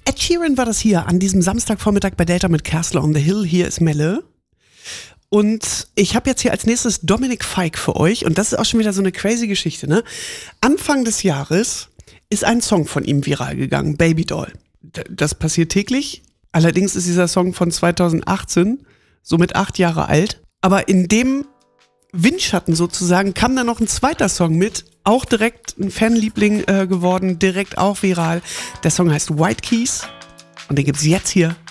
Ed Sheeran war das hier an diesem Samstagvormittag bei Delta mit Castle on the Hill. Hier ist Melle. Und ich habe jetzt hier als nächstes Dominic Fike für euch. Und das ist auch schon wieder so eine crazy Geschichte, ne? Anfang des Jahres ist ein Song von ihm viral gegangen, Baby Doll. Das passiert täglich. Allerdings ist dieser Song von 2018, somit 8 Jahre alt. Aber in dem Windschatten sozusagen kam da noch ein zweiter Song mit. Auch direkt ein Fanliebling geworden, direkt auch viral. Der Song heißt White Keys und den gibt's jetzt hier